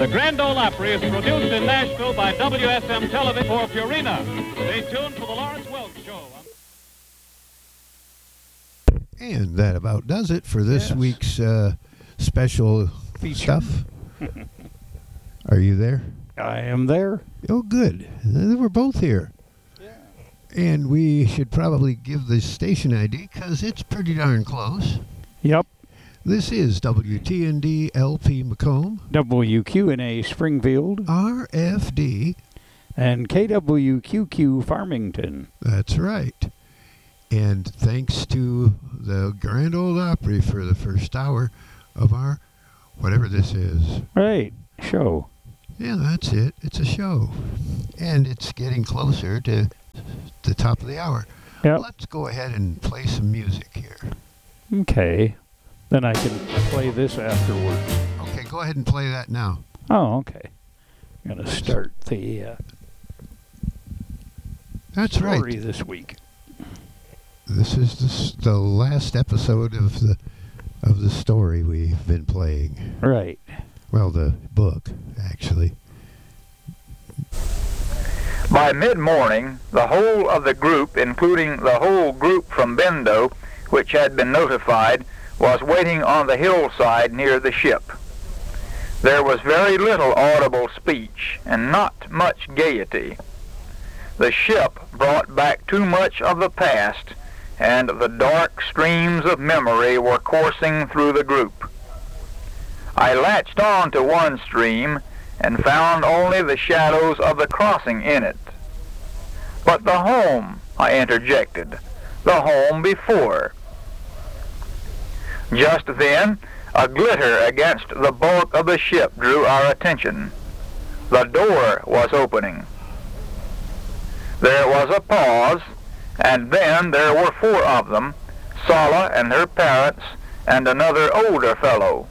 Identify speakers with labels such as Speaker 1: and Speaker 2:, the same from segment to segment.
Speaker 1: The Grand Ole Opry is produced in Nashville by WSM Television for Purina. Stay tuned for the Lawrence Welk Show.
Speaker 2: And that about does it for this week's special
Speaker 3: feature
Speaker 2: stuff. Are you there?
Speaker 3: I am there.
Speaker 2: Oh, good. We're both here.
Speaker 3: Yeah.
Speaker 2: And we should probably give the station ID because it's pretty darn close.
Speaker 3: Yep.
Speaker 2: This is WTND LP Macomb,
Speaker 3: WQNA Springfield,
Speaker 2: RFD,
Speaker 3: and KWQQ Farmington.
Speaker 2: That's right. And thanks to the Grand Ole Opry for the first hour of our, whatever this is.
Speaker 3: Right, show.
Speaker 2: Yeah, that's it. It's a show. And it's getting closer to the top of the hour.
Speaker 3: Yep.
Speaker 2: Let's go ahead and play some music here.
Speaker 3: Okay. Then I can play this afterward.
Speaker 2: Okay, go ahead and play that now.
Speaker 3: Oh, okay. I'm going to start the
Speaker 2: That's
Speaker 3: story
Speaker 2: right.
Speaker 3: this week.
Speaker 2: This is the last episode of the story we've been playing.
Speaker 3: Right.
Speaker 2: Well, the book, actually.
Speaker 4: By mid-morning, the whole of the group, including the whole group from Bendo, which had been notified, was waiting on the hillside near the ship. There was very little audible speech, and not much gaiety. The ship brought back too much of the past, and the dark streams of memory were coursing through the group. I latched on to one stream, and found only the shadows of the crossing in it. But the home, I interjected, the home before. Just then, a glitter against the bulk of the ship drew our attention. The door was opening. There was a pause, and then there were four of them, Sala and her parents, and another older fellow.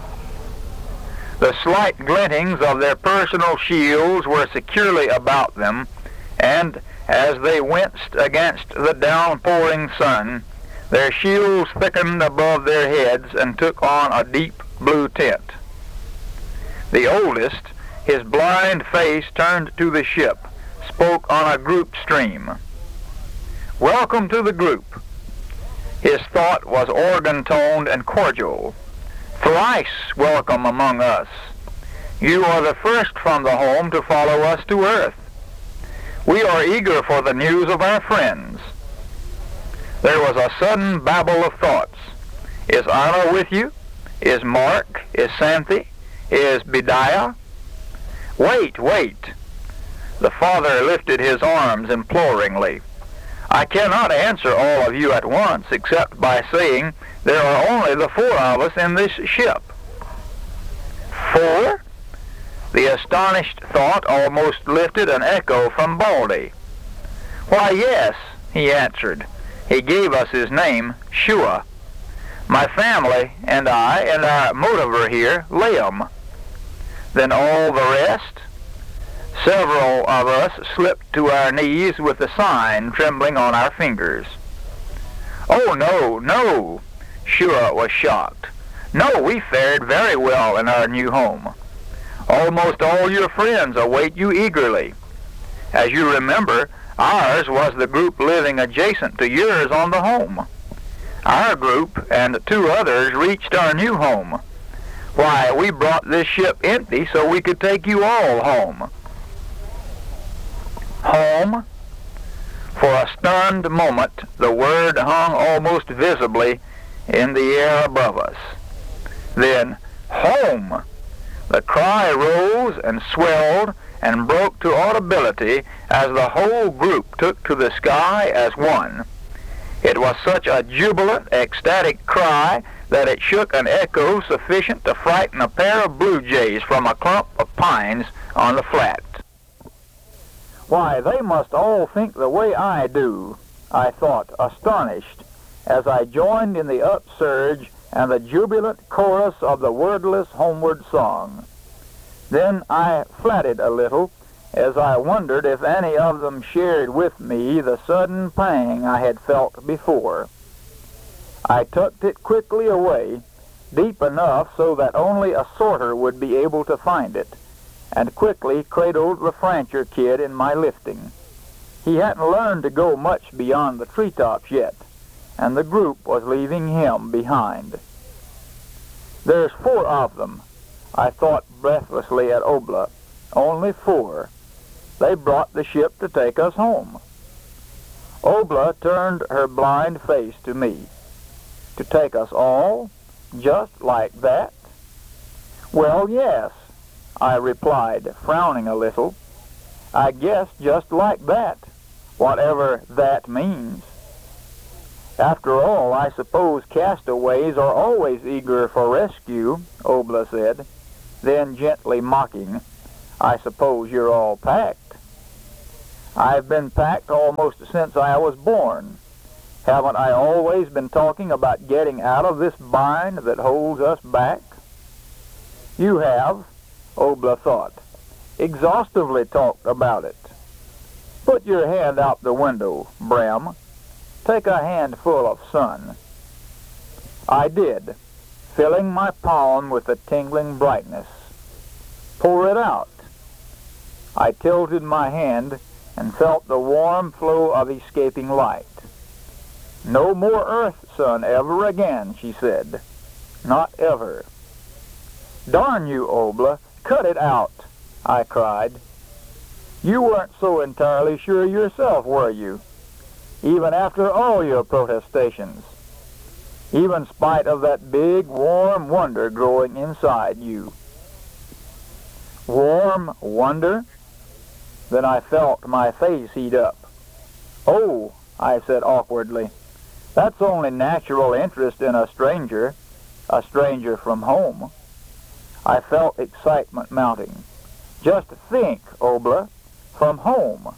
Speaker 4: The slight glintings of their personal shields were securely about them, and as they winced against the downpouring sun, their shields thickened above their heads and took on a deep blue tint. The oldest, his blind face turned to the ship, spoke on a group stream. "Welcome to the group." His thought was organ-toned and cordial. "Thrice welcome among us. You are the first from the home to follow us to earth. We are eager for the news of our friends." There was a sudden babble of thoughts. "Is Anna with you? Is Mark? Is Santhi? Is Bediah?" Wait. The father lifted his arms imploringly. "I cannot answer all of you at once, except by saying there are only the four of us in this ship." "Four?" The astonished thought almost lifted an echo from Baldy. "Why, yes," he answered. He gave us his name, Shua. "My family and I and our motiver here, Liam." "Then all the rest?" Several of us slipped to our knees with the sign trembling on our fingers. "Oh, no. Shua was shocked. "No, we fared very well in our new home. Almost all your friends await you eagerly. As you remember, ours was the group living adjacent to yours on the home. Our group and two others reached our new home. Why, we brought this ship empty so we could take you all home." Home? For a stunned moment, the word hung almost visibly in the air above us. Then, home! The cry rose and swelled and broke to audibility as the whole group took to the sky as one. It was such a jubilant, ecstatic cry that it shook an echo sufficient to frighten a pair of blue jays from a clump of pines on the flat. "Why, they must all think the way I do," I thought, astonished, as I joined in the upsurge and the jubilant chorus of the wordless homeward song. Then I flatted a little, as I wondered if any of them shared with me the sudden pang I had felt before. I tucked it quickly away, deep enough so that only a sorter would be able to find it, and quickly cradled the Francher kid in my lifting. He hadn't learned to go much beyond the treetops yet, and the group was leaving him behind. "There's 4 of them," I thought breathlessly at Obla. "Only 4. They brought the ship to take us home." Obla turned her blind face to me. "To take us all? Just like that?" "Well, yes," I replied, frowning a little. "I guess just like that, whatever that means." "After all, I suppose castaways are always eager for rescue," Obla said. Then, gently mocking, "I suppose you're all packed." "I've been packed almost since I was born. Haven't I always been talking about getting out of this bind that holds us back?" "You have," Obla thought, "exhaustively talked about it. Put your hand out the window, Brem. Take a handful of sun." I did, filling my palm with a tingling brightness. "Pour it out." I tilted my hand and felt the warm flow of escaping light. "No more earth sun ever again," she said. "Not ever." "Darn you, Obla, cut it out," I cried. "You weren't so entirely sure yourself, were you? Even after all your protestations, even in spite of that big, warm wonder growing inside you." Warm wonder? Then I felt my face heat up. "Oh," I said awkwardly, "that's only natural interest in a stranger from home." I felt excitement mounting. "Just think, Obla, from home."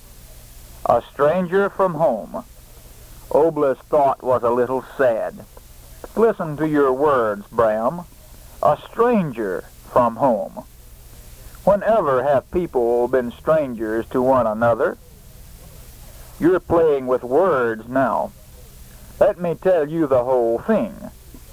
Speaker 4: A stranger from home. Obla's thought was a little sad. "Listen to your words, Bram. A stranger from home. Whenever have people been strangers to one another?" "You're playing with words now. Let me tell you the whole thing.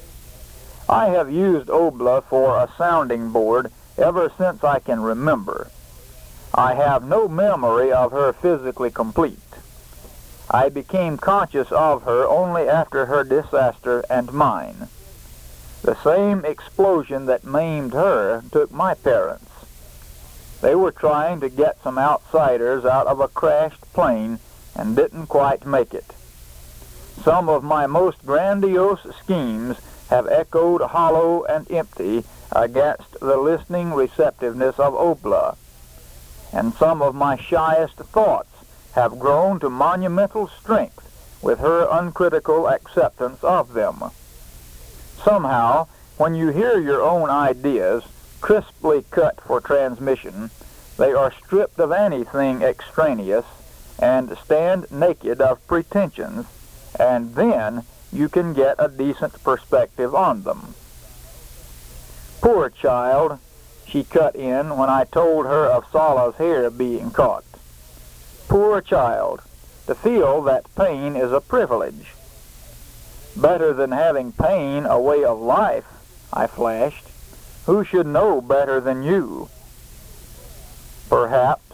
Speaker 4: I have used Obla for a sounding board ever since I can remember. I have no memory of her physically complete. I became conscious of her only after her disaster and mine. The same explosion that maimed her took my parents. They were trying to get some outsiders out of a crashed plane and didn't quite make it. Some of my most grandiose schemes have echoed hollow and empty against the listening receptiveness of Obla, and some of my shyest thoughts have grown to monumental strength with her uncritical acceptance of them. Somehow, when you hear your own ideas crisply cut for transmission, they are stripped of anything extraneous and stand naked of pretensions, and then you can get a decent perspective on them. Poor child, she cut in when I told her of Sala's hair being caught. Poor child, to feel that pain is a privilege. Better than having pain a way of life, I flashed. Who should know better than you? Perhaps.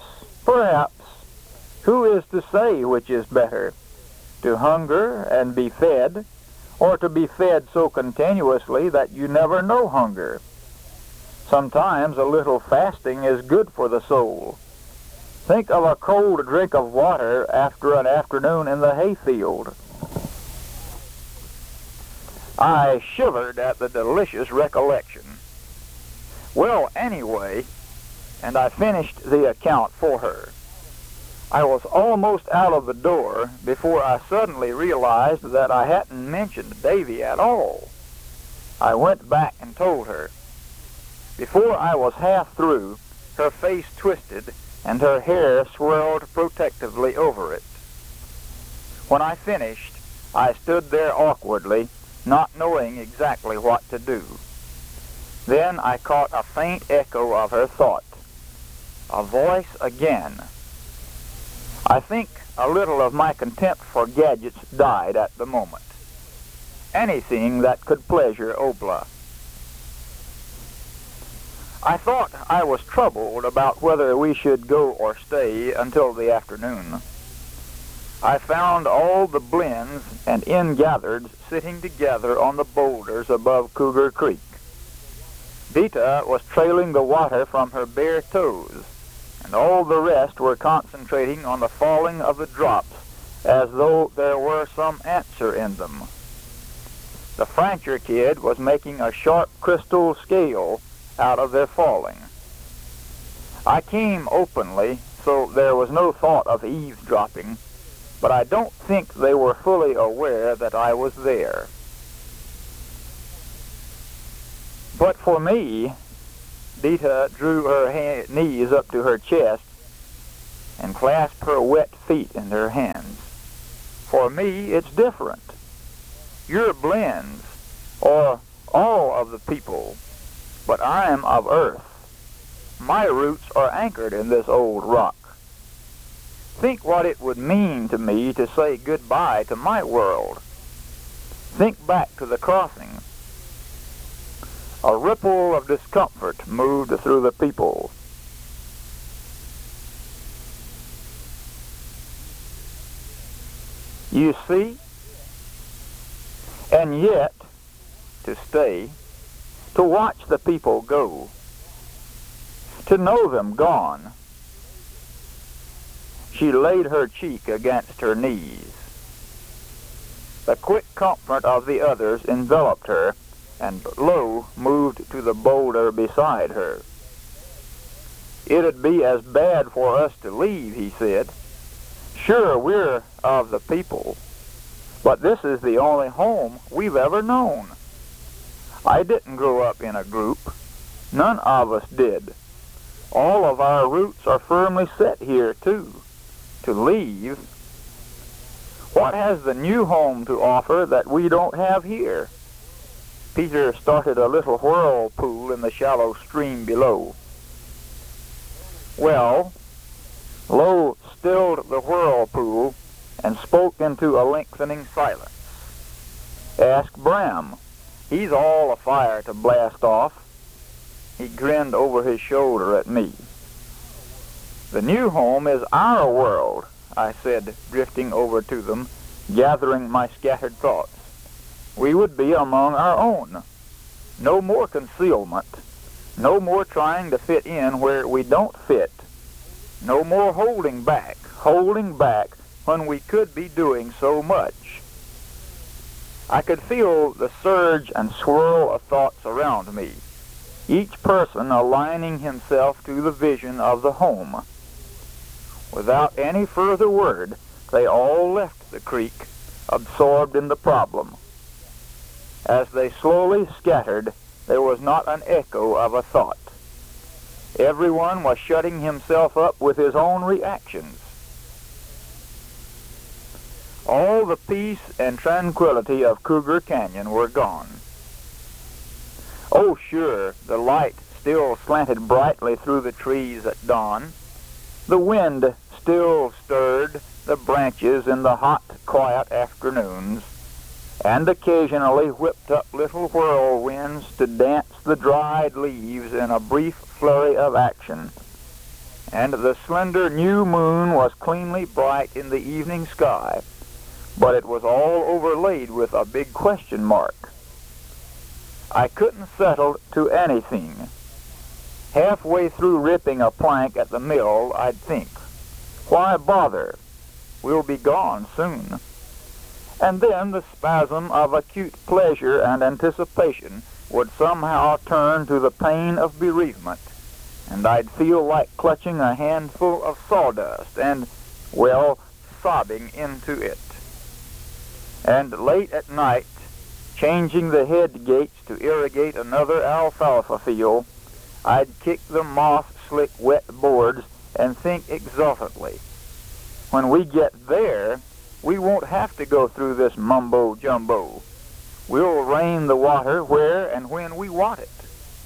Speaker 4: Who is to say which is better? To hunger and be fed, or to be fed so continuously that you never know hunger? Sometimes a little fasting is good for the soul. Think of a cold drink of water after an afternoon in the hayfield. I shivered at the delicious recollection. Well, anyway, and I finished the account for her. I was almost out of the door before I suddenly realized that I hadn't mentioned Davy at all. I went back and told her. Before I was half through, her face twisted and her hair swirled protectively over it. When I finished, I stood there awkwardly, not knowing exactly what to do. Then I caught a faint echo of her thought. A voice again. I think a little of my contempt for gadgets died at the moment. Anything that could pleasure Obla. I thought I was troubled about whether we should go or stay until the afternoon. I found all the blends and ingathereds sitting together on the boulders above Cougar Creek. Dita was trailing the water from her bare toes, and all the rest were concentrating on the falling of the drops as though there were some answer in them. The Francher kid was making a sharp crystal scale out of their falling. I came openly, so there was no thought of eavesdropping, but I don't think they were fully aware that I was there. But for me, Dita drew her knees up to her chest and clasped her wet feet in her hands. For me, it's different. You're blends, or all of the people, but I am of earth. My roots are anchored in this old rock. Think what it would mean to me to say goodbye to my world. Think back to the crossing. A ripple of discomfort moved through the people. You see? And yet, to stay, to watch the people go, to know them gone. She laid her cheek against her knees. The quick comfort of the others enveloped her, and Lowe moved to the boulder beside her. It'd be as bad for us to leave, he said. Sure, we're of the people, but this is the only home we've ever known. I didn't grow up in a group. None of us did. All of our roots are firmly set here, too. To leave, what has the new home to offer that we don't have here? Peter started a little whirlpool in the shallow stream below. Well, Lowe stilled the whirlpool and spoke into a lengthening silence. Ask Bram. He's all afire to blast off. He grinned over his shoulder at me. The new home is our world, I said, drifting over to them, gathering my scattered thoughts. We would be among our own. No more concealment. No more trying to fit in where we don't fit. No more holding back when we could be doing so much. I could feel the surge and swirl of thoughts around me, each person aligning himself to the vision of the home. Without any further word, they all left the creek, absorbed in the problem. As they slowly scattered, there was not an echo of a thought. Everyone was shutting himself up with his own reactions. All the peace and tranquility of Cougar Canyon were gone. Oh, sure, the light still slanted brightly through the trees at dawn. The wind still stirred the branches in the hot, quiet afternoons, and occasionally whipped up little whirlwinds to dance the dried leaves in a brief flurry of action. And the slender new moon was cleanly bright in the evening sky, but it was all overlaid with a big question mark. I couldn't settle to anything. Halfway through ripping a plank at the mill, I'd think, why bother? We'll be gone soon. And then the spasm of acute pleasure and anticipation would somehow turn to the pain of bereavement, and I'd feel like clutching a handful of sawdust and, well, sobbing into it. And late at night, changing the head gates to irrigate another alfalfa field, I'd kick the moss-slick wet boards and think exultantly, when we get there, we won't have to go through this mumbo-jumbo. We'll rain the water where and when we want it.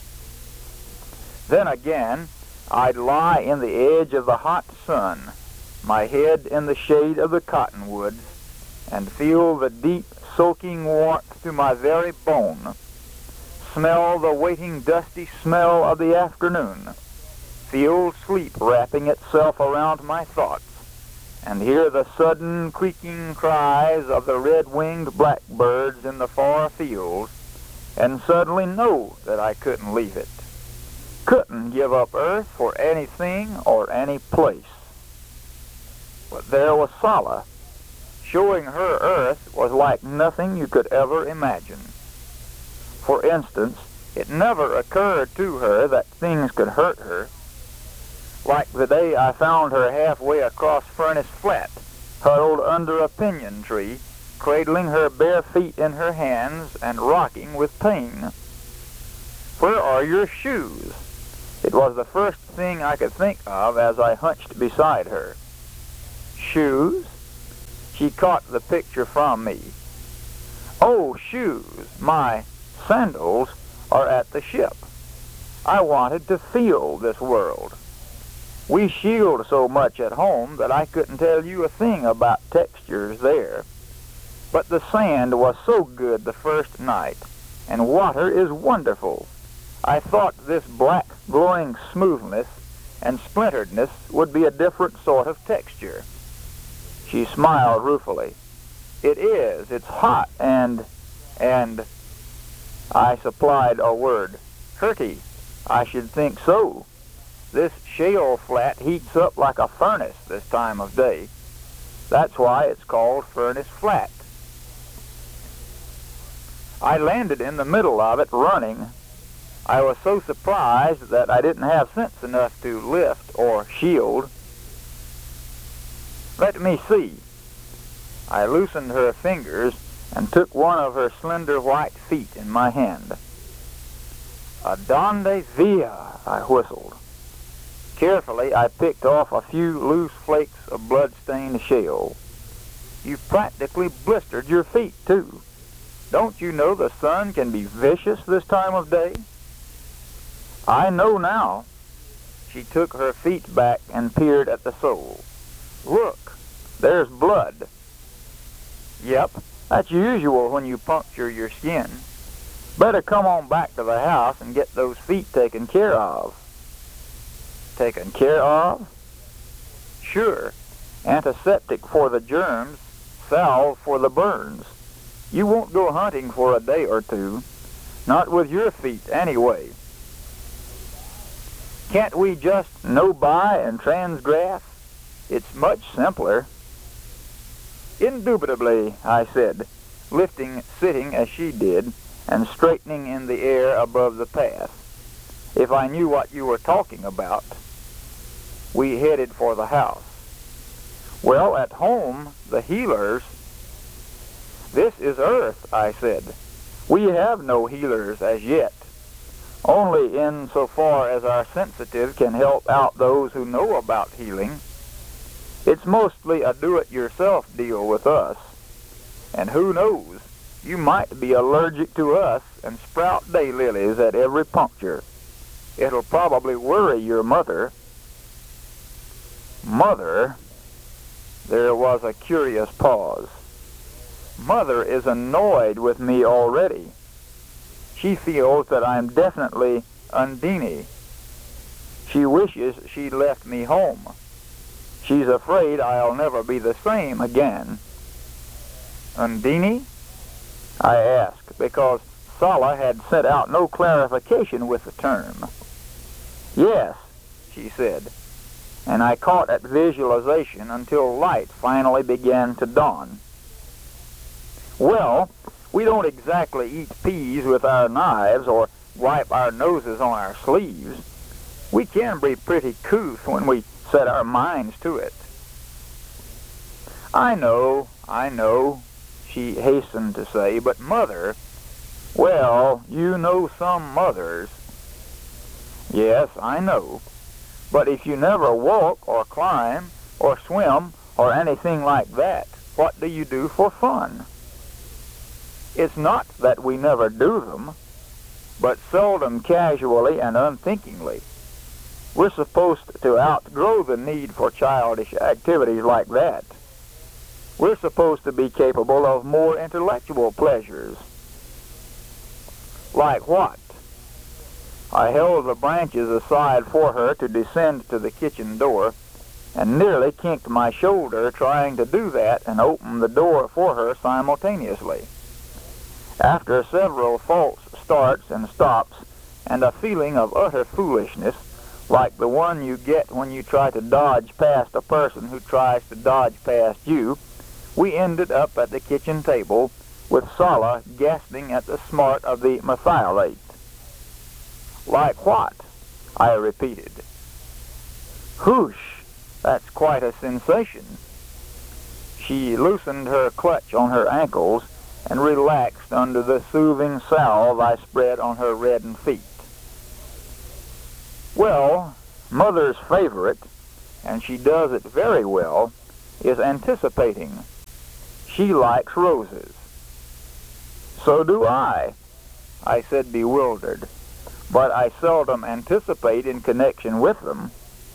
Speaker 4: Then again, I'd lie in the edge of the hot sun, my head in the shade of the cottonwoods, and feel the deep, soaking warmth to my very bone, smell the waiting, dusty smell of the afternoon, feel sleep wrapping itself around my thoughts, and hear the sudden creaking cries of the red-winged blackbirds in the far fields, and suddenly know that I couldn't leave it. Couldn't give up Earth for anything or any place. But there was Sala. Showing her Earth was like nothing you could ever imagine. For instance, it never occurred to her that things could hurt her. Like the day I found her halfway across Furnace Flat, huddled under a pinyon tree, cradling her bare feet in her hands and rocking with pain. "Where are your shoes?" It was the first thing I could think of as I hunched beside her. Shoes? She caught the picture from me. "Oh, shoes, my sandals are at the ship. I wanted to feel this world. We shield so much at home that I couldn't tell you a thing about textures there. But the sand was so good the first night, and water is wonderful. I thought this black, glowing smoothness and splinteredness would be a different sort of texture." She smiled ruefully. "It is. It's hot and I supplied a word. "Hurty. I should think so. This shale flat heats up like a furnace this time of day. That's why it's called Furnace Flat." I landed in the middle of it, running. I was so surprised that I didn't have sense enough to lift or shield. "Let me see." I loosened her fingers and took one of her slender white feet in my hand. "Adonde via," I whistled. Carefully, I picked off a few loose flakes of blood-stained shale. "You've practically blistered your feet, too. Don't you know the sun can be vicious this time of day?" "I know now." She took her feet back and peered at the sole. "Look, there's blood." "Yep, that's usual when you puncture your skin. Better come on back to the house and get those feet taken care of." "Taken care of?" "Sure. Antiseptic for the germs, salve for the burns. You won't go hunting for a day or two. Not with your feet, anyway." "Can't we just no buy and transgraph? It's much simpler." "Indubitably," I said, sitting as she did, and straightening in the air above the path. "If I knew what you were talking about." We headed for the house. "Well, at home, the healers—" "This is Earth," I said. "We have no healers as yet. Only insofar as our sensitive can help out those who know about healing. It's mostly a do-it-yourself deal with us. And who knows, you might be allergic to us and sprout daylilies at every puncture. It'll probably worry your mother." "Mother?" There was a curious pause. "Mother is annoyed with me already. She feels that I'm definitely Undine. She wishes she'd left me home. She's afraid I'll never be the same again." "Undine?" I asked, because Sala had sent out no clarification with the term. "Yes," she said, and I caught at visualization until light finally began to dawn. "Well, we don't exactly eat peas with our knives or wipe our noses on our sleeves. We can be pretty couth when we set our minds to it." I know, she hastened to say, "but Mother, well, you know some mothers." "Yes, I know. But if you never walk or climb or swim or anything like that, what do you do for fun?" "It's not that we never do them, but seldom casually and unthinkingly. We're supposed to outgrow the need for childish activities like that. We're supposed to be capable of more intellectual pleasures." "Like what?" I held the branches aside for her to descend to the kitchen door, and nearly kinked my shoulder trying to do that and open the door for her simultaneously. After several false starts and stops, and a feeling of utter foolishness, like the one you get when you try to dodge past a person who tries to dodge past you, we ended up at the kitchen table, with Sala gasping at the smart of the methylate. "Like what?" I repeated. "Whoosh, that's quite a sensation." She loosened her clutch on her ankles and relaxed under the soothing salve I spread on her reddened feet. "Well, Mother's favorite, and she does it very well, is anticipating. She likes roses." "So do I said, bewildered, "but I seldom anticipate in connection with them."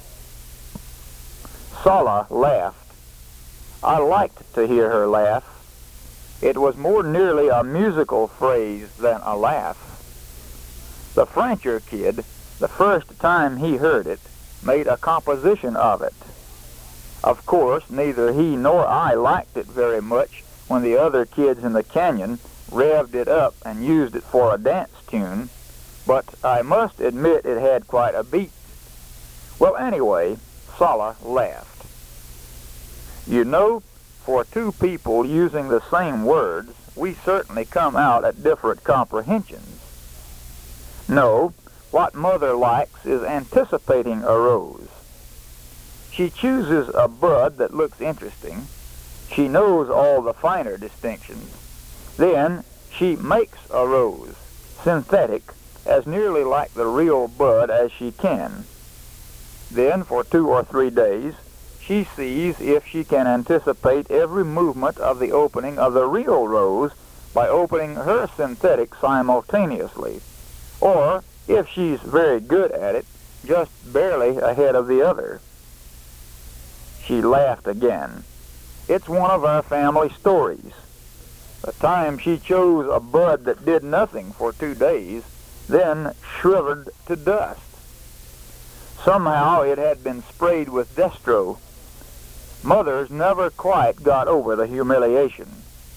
Speaker 4: Sala laughed. I liked to hear her laugh. It was more nearly a musical phrase than a laugh. The Francher kid, the first time he heard it, made a composition of it. Of course, neither he nor I liked it very much when the other kids in the canyon revved it up and used it for a dance tune, but I must admit it had quite a beat. Well, anyway, Sala laughed. "You know, for two people using the same words, we certainly come out at different comprehensions. No, what Mother likes is anticipating a rose. She chooses a bud that looks interesting. She knows all the finer distinctions. Then she makes a rose, synthetic, as nearly like the real bud as she can. Then, for 2 or 3 days, she sees if she can anticipate every movement of the opening of the real rose by opening her synthetic simultaneously, or, if she's very good at it, just barely ahead of the other." She laughed again. "It's one of our family stories. The time she chose a bud that did nothing for 2 days, then shriveled to dust. Somehow it had been sprayed with destro. Mother's never quite got over the humiliation."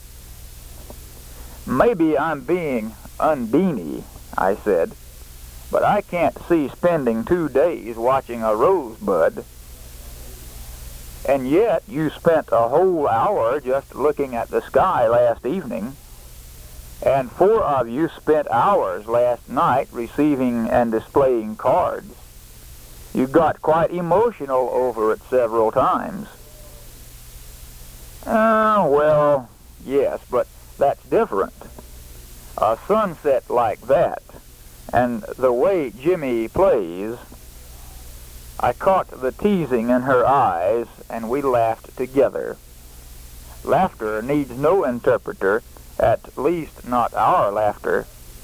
Speaker 4: "Maybe I'm being Undine," I said, "but I can't see spending 2 days watching a rosebud." "And yet you spent a whole hour just looking at the sky last evening, and 4 of you spent hours last night receiving and displaying cards. You got quite emotional over it several times." Well, yes, but that's different. A sunset like that, and the way Jimmy plays." I caught the teasing in her eyes, and we laughed together. Laughter needs no interpreter, at least not our laughter.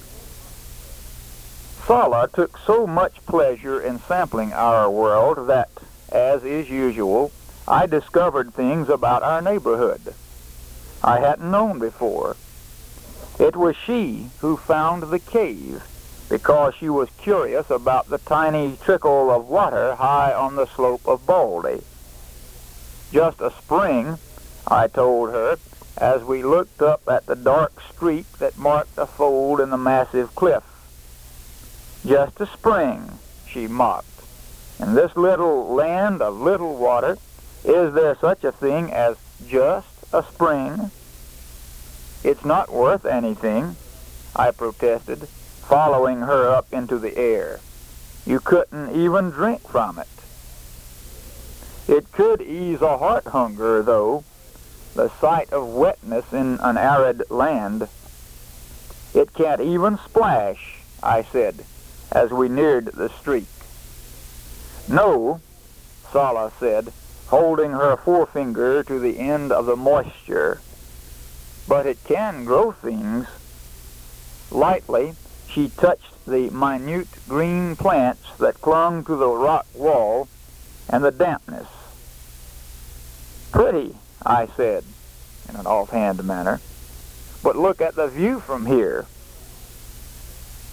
Speaker 4: Sala took so much pleasure in sampling our world that, as is usual, I discovered things about our neighborhood I hadn't known before. It was she who found the cave, because she was curious about the tiny trickle of water high on the slope of Baldy. "Just a spring," I told her, as we looked up at the dark streak that marked a fold in the massive cliff. "Just a spring," she mocked. "In this little land of little water, is there such a thing as just a spring?" "It's not worth anything," I protested, following her up into the air. "You couldn't even drink from it." "It could ease a heart hunger, though, the sight of wetness in an arid land." "It can't even splash," I said, as we neared the streak. "No," Sala said, holding her forefinger to the end of the moisture, "but it can grow things." Lightly, she touched the minute green plants that clung to the rock wall and the dampness. "Pretty," I said, in an offhand manner, "but look at the view from here."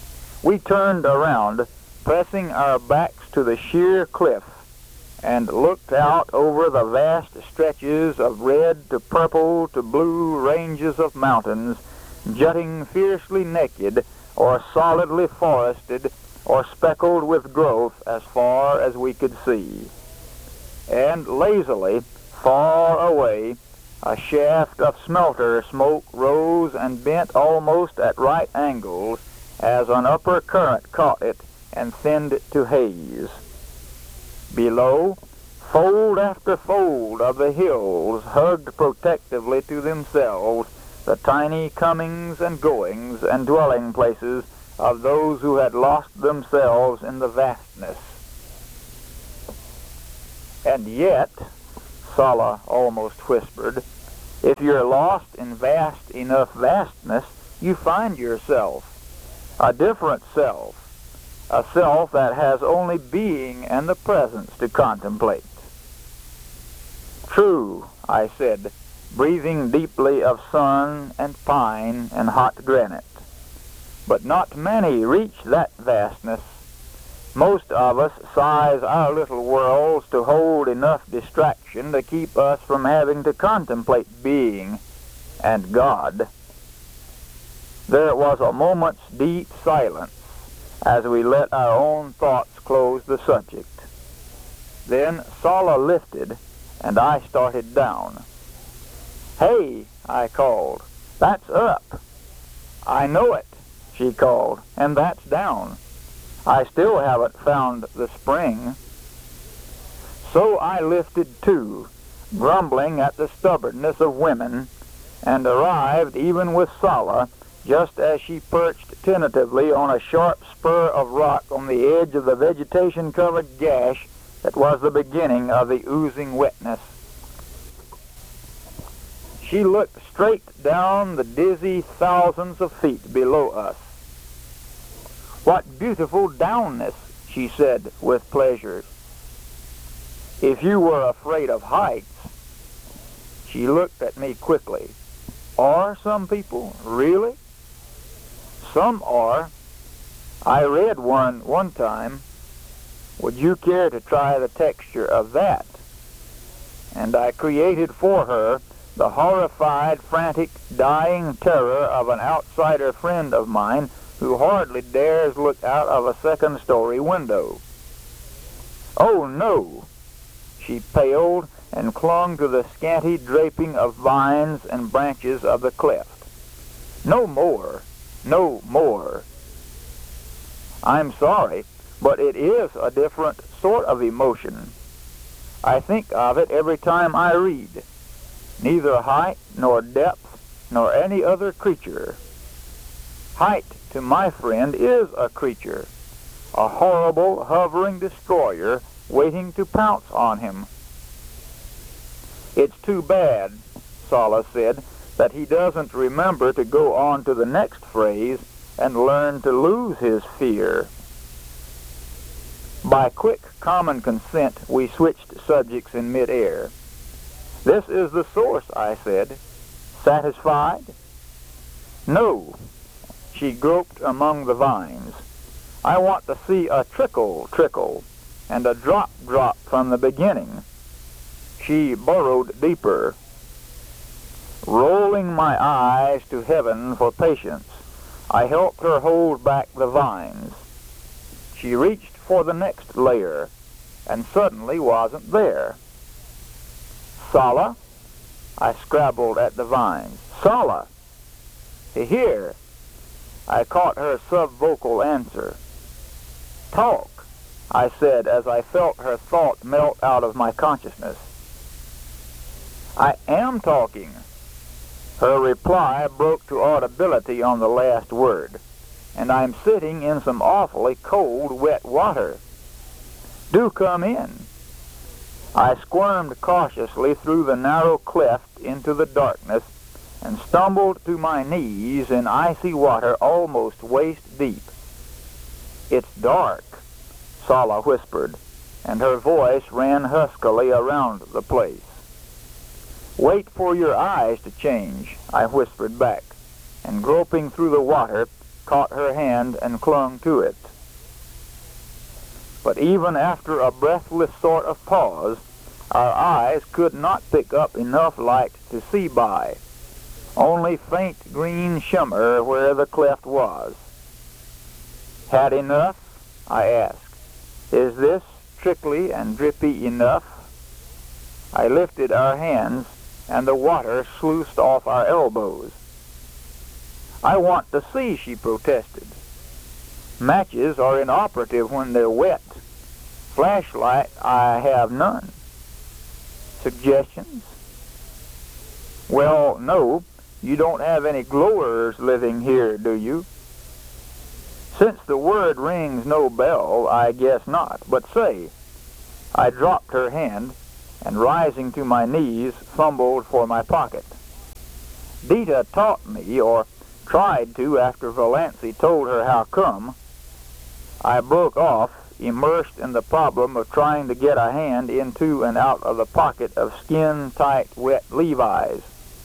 Speaker 4: We turned around, pressing our backs to the sheer cliff, and looked out over the vast stretches of red to purple to blue ranges of mountains, jutting fiercely naked or solidly forested or speckled with growth as far as we could see. And lazily, far away, a shaft of smelter smoke rose and bent almost at right angles as an upper current caught it and thinned it to haze. Below, fold after fold of the hills hugged protectively to themselves the tiny comings and goings and dwelling places of those who had lost themselves in the vastness. And yet, Sala almost whispered, if you're lost in vast enough vastness, you find yourself, a different self, a self that has only being and the presence to contemplate. True, I said, breathing deeply of sun and pine and hot granite. But not many reach that vastness. Most of us size our little worlds to hold enough distraction to keep us from having to contemplate being and God. There was a moment's deep silence as we let our own thoughts close the subject. Then Sala lifted, and I started down. Hey, I called, that's up. I know it, she called, and that's down. I still haven't found the spring. So I lifted too, grumbling at the stubbornness of women, and arrived even with Sala, just as she perched tentatively on a sharp spur of rock on the edge of the vegetation-covered gash that was the beginning of the oozing wetness. She looked straight down the dizzy thousands of feet below us. What beautiful downness, she said with pleasure. If you were afraid of heights, she looked at me quickly. Are some people, really? Some are. I read one time. Would you care to try the texture of that? And I created for her the horrified, frantic, dying terror of an outsider friend of mine who hardly dares look out of a second-story window. Oh, no! She paled and clung to the scanty draping of vines and branches of the cleft. No more! No more! I'm sorry, but it is a different sort of emotion. I think of it every time I read. Neither height, nor depth, nor any other creature. Height, to my friend, is a creature, a horrible, hovering destroyer waiting to pounce on him. It's too bad, Sala said, that he doesn't remember to go on to the next phrase and learn to lose his fear. By quick common consent, we switched subjects in mid-air. This is the source, I said. Satisfied? No. She groped among the vines. I want to see a trickle, and a drop from the beginning. She burrowed deeper. Rolling my eyes to heaven for patience, I helped her hold back the vines. She reached for the next layer, and suddenly wasn't there. Sala? I scrabbled at the vines. Sala! Here! I caught her subvocal answer. Talk, I said as I felt her thought melt out of my consciousness. I am talking. Her reply broke to audibility on the last word, and I'm sitting in some awfully cold, wet water. Do come in. I squirmed cautiously through the narrow cleft into the darkness and stumbled to my knees in icy water almost waist deep. It's dark, Sala whispered, and her voice ran huskily around the place. Wait for your eyes to change, I whispered back, and groping through the water, caught her hand and clung to it. But even after a breathless sort of pause, our eyes could not pick up enough light to see by, only faint green shimmer where the cleft was. Had enough? I asked. Is this trickly and drippy enough? I lifted our hands, and the water sluiced off our elbows. I want to see, she protested. Matches are inoperative when they're wet. Flashlight, I have none. Suggestions? Well, no, you don't have any glowers living here, do you? Since the word rings no bell, I guess not, but say. I dropped her hand, and rising to my knees, fumbled for my pocket. Dita taught me, or tried to after Valancy told her how come. I broke off, immersed in the problem of trying to get a hand into and out of the pocket of skin-tight, wet Levi's.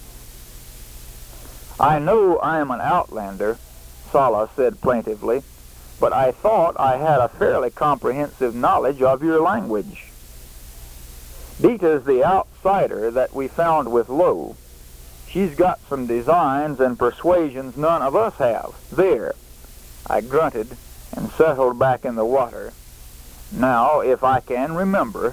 Speaker 4: I know I'm an outlander, Sala said plaintively, but I thought I had a fairly comprehensive knowledge of your language. Dita's the outsider that we found with Lowe. She's got some designs and persuasions none of us have. There. I grunted and settled back in the water. Now, if I can remember.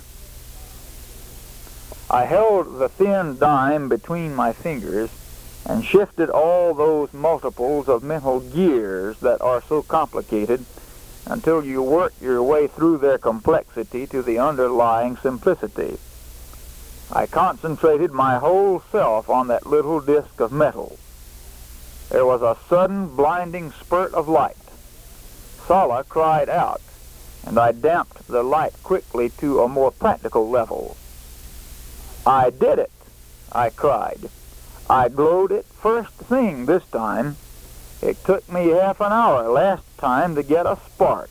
Speaker 4: I held the thin dime between my fingers and shifted all those multiples of mental gears that are so complicated until you work your way through their complexity to the underlying simplicity. I concentrated my whole self on that little disk of metal. There was a sudden blinding spurt of light. Sala cried out, and I damped the light quickly to a more practical level. I did it, I cried. I glowed it first thing this time. It took me half an hour last time to get a spark.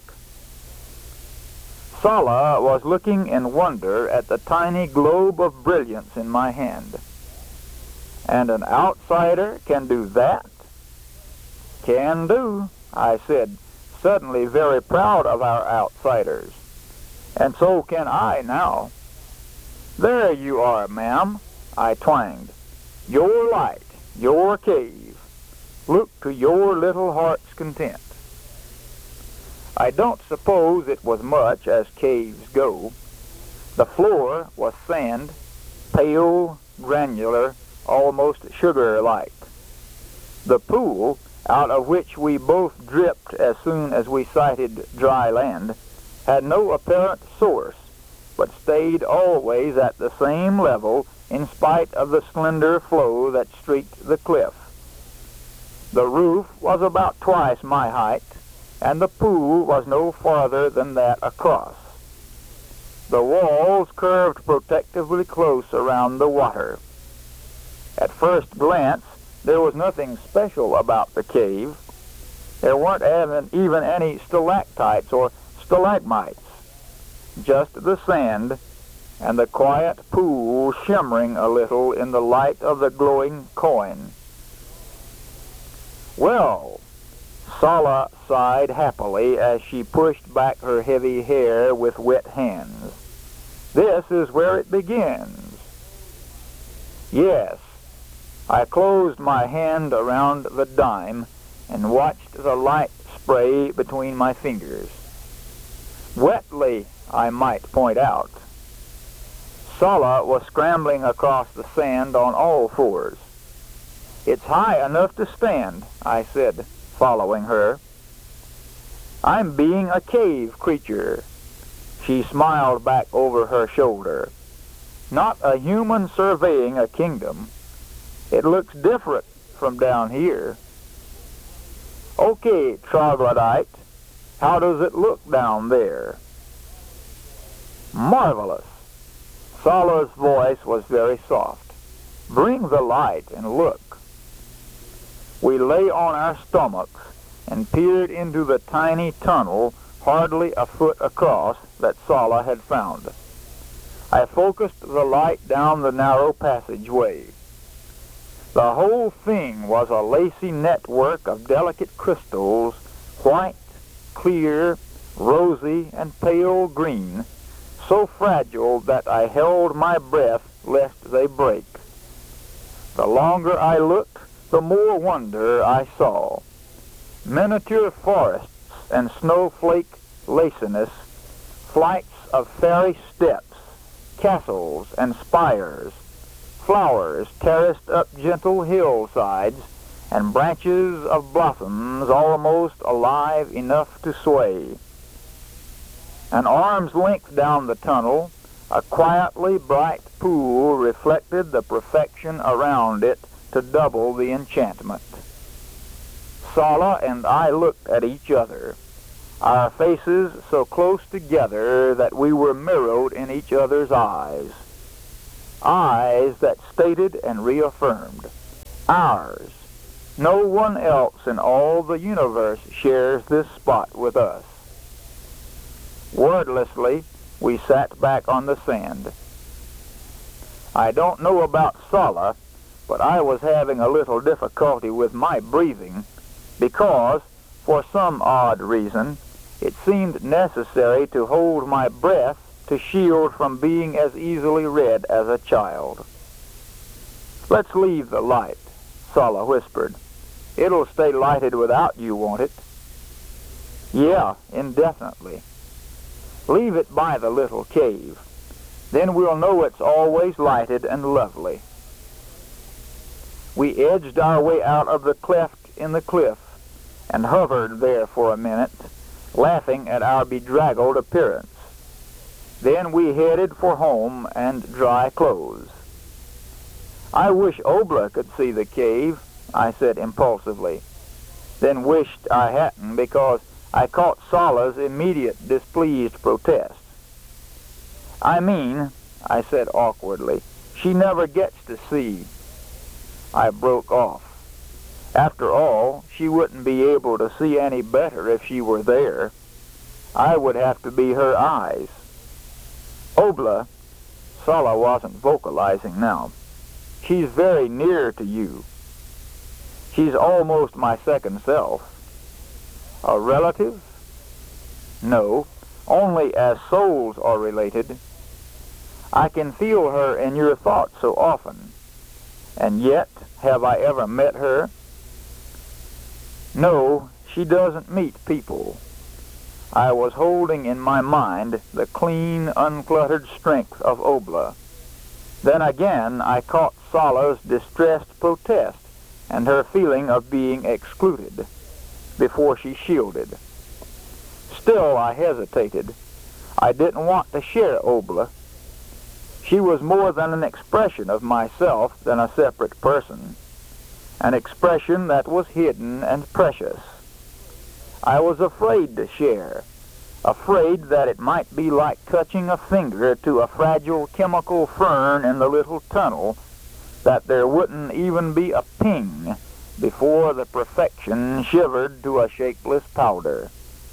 Speaker 4: Sala was looking in wonder at the tiny globe of brilliance in my hand. And an outsider can do that? Can do, I said, suddenly very proud of our outsiders. And so can I now. There you are, ma'am, I twanged. Your light, your cave. Look to your little heart's content. I don't suppose it was much as caves go. The floor was sand, pale, granular, almost sugar-like. The pool, out of which we both dripped as soon as we sighted dry land, had no apparent source, but stayed always at the same level in spite of the slender flow that streaked the cliff. The roof was about twice my height, and the pool was no farther than that across. The walls curved protectively close around the water. At first glance, there was nothing special about the cave. There weren't even any stalactites or stalagmites, just the sand and the quiet pool shimmering a little in the light of the glowing coin. Well, Sala sighed happily as she pushed back her heavy hair with wet hands. This is where it begins. Yes. I closed my hand around the dime and watched the light spray between my fingers. Wetly, I might point out. Sala was scrambling across the sand on all fours. It's high enough to stand, I said, following her. I'm being a cave creature. She smiled back over her shoulder. Not a human surveying a kingdom. It looks different from down here. Okay, troglodyte, how does it look down there? Marvelous. Sala's voice was very soft. Bring the light and look. We lay on our stomachs and peered into the tiny tunnel hardly a foot across that Sala had found. I focused the light down the narrow passageway. The whole thing was a lacy network of delicate crystals, white, clear, rosy, and pale green, so fragile that I held my breath lest they break. The longer I looked, the more wonder I saw. Miniature forests and snowflake laciness, flights of fairy steps, castles and spires, flowers terraced up gentle hillsides, and branches of blossoms almost alive enough to sway. An arm's length down the tunnel, a quietly bright pool reflected the perfection around it to double the enchantment. Sala and I looked at each other, our faces so close together that we were mirrored in each other's eyes. Eyes that stated and reaffirmed. Ours. No one else in all the universe shares this spot with us. Wordlessly, we sat back on the sand. I don't know about Sala, but I was having a little difficulty with my breathing because, for some odd reason, it seemed necessary to hold my breath to shield from being as easily read as a child. "Let's leave the light," Sala whispered. "It'll stay lighted without you, won't it?" "Yeah, indefinitely. Leave it by the little cave. Then we'll know it's always lighted and lovely." We edged our way out of the cleft in the cliff and hovered there for a minute, laughing at our bedraggled appearance. Then we headed for home and dry clothes. "I wish Obla could see the cave," I said impulsively, then wished I hadn't because I caught Sala's immediate displeased protest. "I mean," I said awkwardly, "she never gets to see." I broke off. After all, she wouldn't be able to see any better if she were there. I would have to be her eyes. "Obla," Sala wasn't vocalizing now, "she's very near to you. She's almost my second self." "A relative?" "No, only as souls are related. I can feel her in your thoughts so often. And yet, have I ever met her?" "No, she doesn't meet people." I was holding in my mind the clean, uncluttered strength of Obla. Then again I caught Sala's distressed protest and her feeling of being excluded before she shielded. Still I hesitated. I didn't want to share Obla. She was more than an expression of myself than a separate person, an expression that was hidden and precious. I was afraid to share, afraid that it might be like touching a finger to a fragile chemical fern in the little tunnel, that there wouldn't even be a ping before the perfection shivered to a shapeless powder.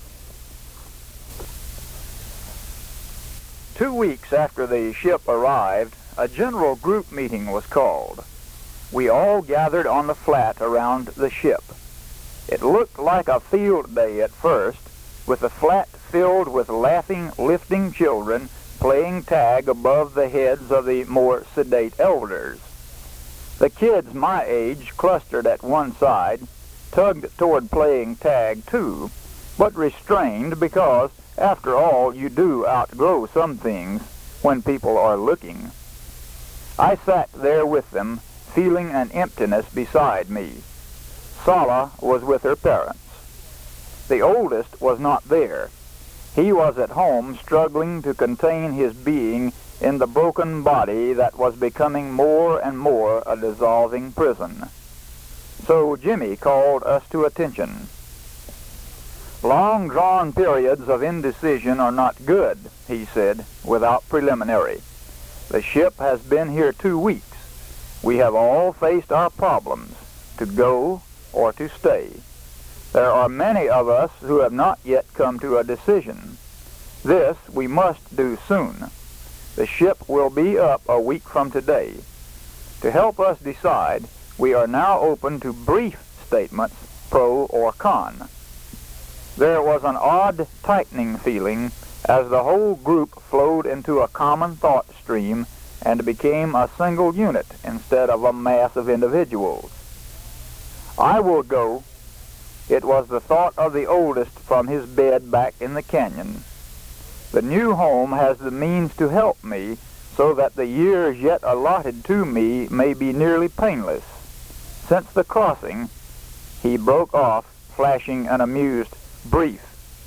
Speaker 4: 2 weeks after the ship arrived, a general group meeting was called. We all gathered on the flat around the ship. It looked like a field day at first, with the flat filled with laughing, lifting children playing tag above the heads of the more sedate elders. The kids my age clustered at one side, tugged toward playing tag too, but restrained because, after all, you do outgrow some things when people are looking. I sat there with them, feeling an emptiness beside me. Sala was with her parents. The oldest was not there. He was at home struggling to contain his being in the broken body that was becoming more and more a dissolving prison. So Jimmy called us to attention. "Long-drawn periods of indecision are not good," he said, without preliminary. "The ship has been here 2 weeks. We have all faced our problems, to go or to stay. There are many of us who have not yet come to a decision. This we must do soon. The ship will be up a week from today. To help us decide, we are now open to brief statements, pro or con. There was an odd tightening feeling as the whole group flowed into a common thought stream and became a single unit instead of a mass of individuals. I will go. It was the thought of the oldest from his bed back in the canyon. The new home has the means to help me so that the years yet allotted to me may be nearly painless. Since the crossing, he broke off, flashing an amused brief.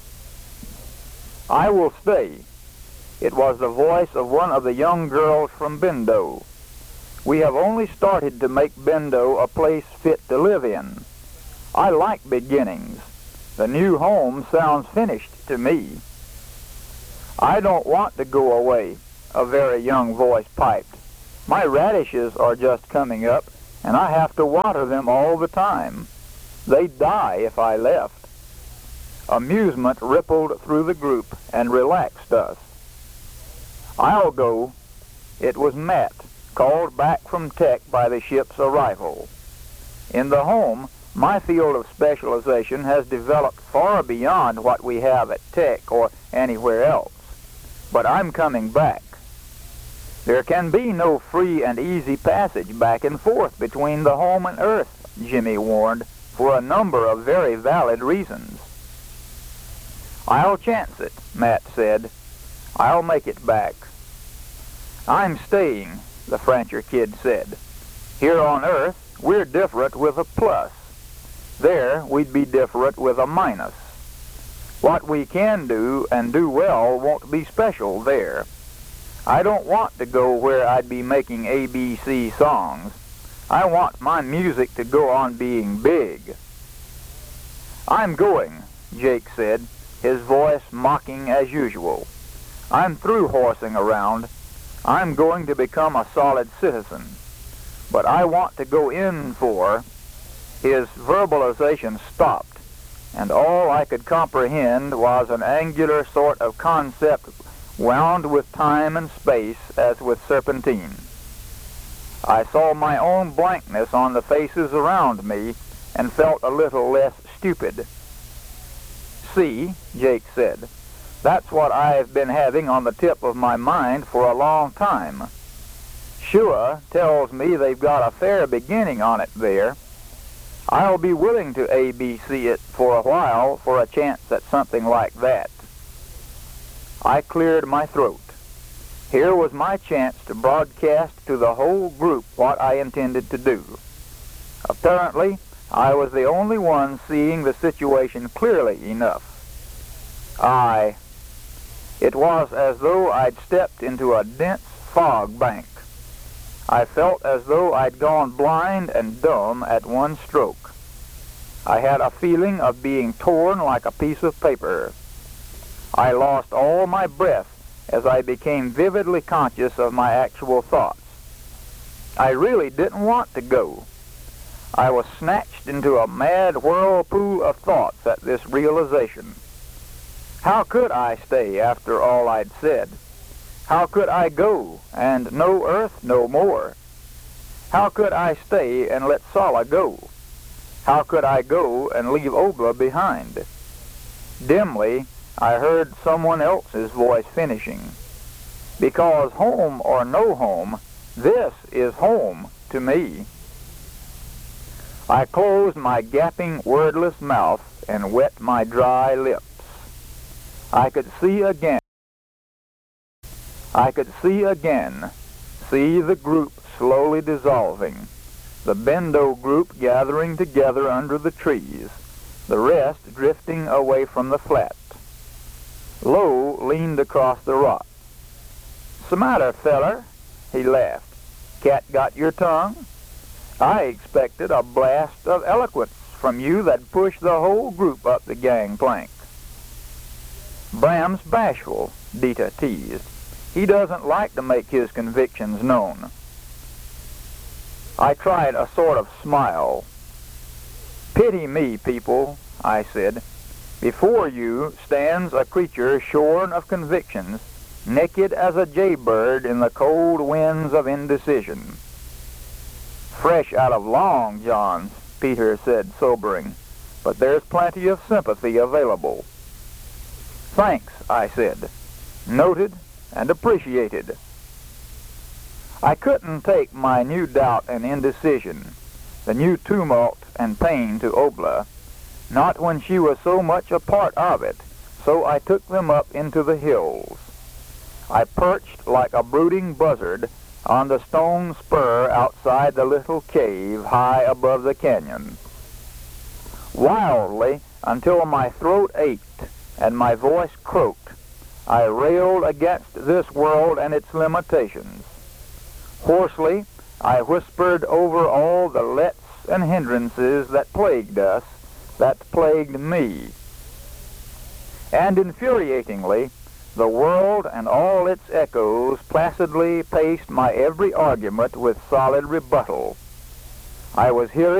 Speaker 4: I will stay. It was the voice of one of the young girls from Bendo. We have only started to make Bendo a place fit to live in. I like beginnings. The new home sounds finished to me. I don't want to go away, a very young voice piped. My radishes are just coming up, and I have to water them all the time. They'd die if I left. Amusement rippled through the group and relaxed us. I'll go. It was Matt, called back from Tech by the ship's arrival. In the home, my field of specialization has developed far beyond what we have at Tech or anywhere else. But I'm coming back. There can be no free and easy passage back and forth between the home and Earth, Jimmy warned, for a number of very valid reasons. I'll chance it, Matt said. I'll make it back. I'm staying, the Francher kid said. Here on Earth, we're different with a plus. There, we'd be different with a minus. What we can do and do well won't be special there. I don't want to go where I'd be making ABC songs. I want my music to go on being big. I'm going, Jake said, his voice mocking as usual. I'm through horsing around. I'm going to become a solid citizen. But I want to go in for... His verbalization stopped, and all I could comprehend was an angular sort of concept wound with time and space as with serpentine. I saw my own blankness on the faces around me and felt a little less stupid. See, Jake said, that's what I've been having on the tip of my mind for a long time. Shua tells me they've got a fair beginning on it there. I'll be willing to ABC it for a while for a chance at something like that. I cleared my throat. Here was my chance to broadcast to the whole group what I intended to do. Apparently, I was the only one seeing the situation clearly enough. It was as though I'd stepped into a dense fog bank. I felt as though I'd gone blind and dumb at one stroke. I had a feeling of being torn like a piece of paper. I lost all my breath as I became vividly conscious of my actual thoughts. I really didn't want to go. I was snatched into a mad whirlpool of thoughts at this realization. How could I stay after all I'd said? How could I go and no Earth no more? How could I stay and let Sala go? How could I go and leave Obla behind? Dimly, I heard someone else's voice finishing. Because home or no home, this is home to me. I closed my gaping, wordless mouth and wet my dry lips. I could see again. See the group slowly dissolving, the Bendo group gathering together under the trees, the rest drifting away from the flat. Lowe leaned across the rock. "'Smatter, feller?" he laughed. "Cat got your tongue? I expected a blast of eloquence from you that pushed the whole group up the gangplank." "Bram's bashful," Dita teased. "He doesn't like to make his convictions known." I tried a sort of smile. "Pity me, people," I said. "Before you stands a creature shorn of convictions, naked as a jaybird in the cold winds of indecision. Fresh out of Long John's, Peter said, sobering, but there's plenty of sympathy available. Thanks, I said. Noted and appreciated. I couldn't take my new doubt and indecision, the new tumult and pain to Obla, not when she was so much a part of it, so I took them up into the hills. I perched like a brooding buzzard on the stone spur outside the little cave high above the canyon. Wildly, until my throat ached and my voice croaked, I railed against this world and its limitations. Hoarsely, I whispered over all the lets and hindrances that plagued us, that plagued me. And infuriatingly, the world and all its echoes placidly paced my every argument with solid rebuttal. I was hearing